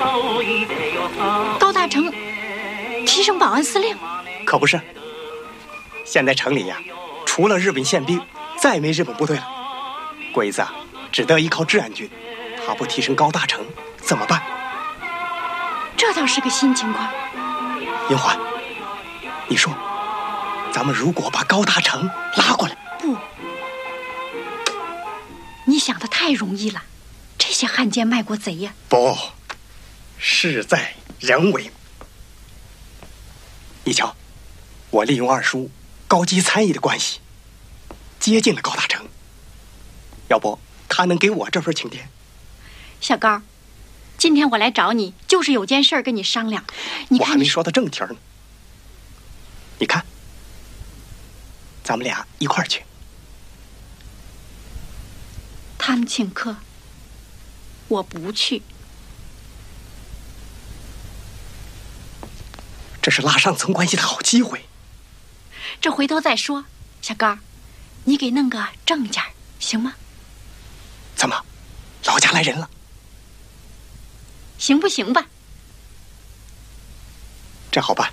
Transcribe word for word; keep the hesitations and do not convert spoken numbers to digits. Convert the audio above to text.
高大成提升保安司令？ 可不是。现在城里呀，除了日本宪兵，再没日本部队了。鬼子啊，只得依靠治安军。他不提升高大成怎么办？ 这倒是个新情况。 银环，你说，咱们如果把高大成拉过来？ 不，你想的太容易了。这些汉奸卖国贼呀！ 不，事在人为。你瞧，我利用二叔高级参议的关系，接近了高大成。要不，他能给我这份请帖？ 小高，今天我来找你，就是有件事跟你商量。你看， 我还没说到正题呢。你看，咱们俩一块儿去。 他们请客，我不去。 这是拉上层关系的好机会。 这回头再说。小高，你给弄个证件行吗？ 怎么，老家来人了？ 行不行吧？ 这好办。